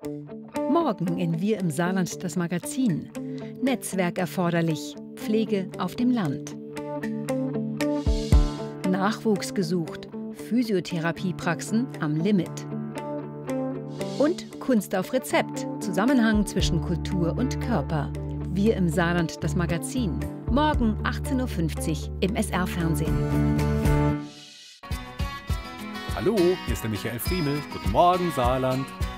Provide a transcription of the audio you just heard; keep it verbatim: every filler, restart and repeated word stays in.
Morgen in Wir im Saarland das Magazin. Netzwerk erforderlich. Pflege auf dem Land. Nachwuchs gesucht. Physiotherapiepraxen am Limit. Und Kunst auf Rezept. Zusammenhang zwischen Kultur und Körper. Wir im Saarland das Magazin. Morgen achtzehn Uhr fünfzig im S R-Fernsehen. Hallo, hier ist der Michael Friemel. Guten Morgen, Saarland.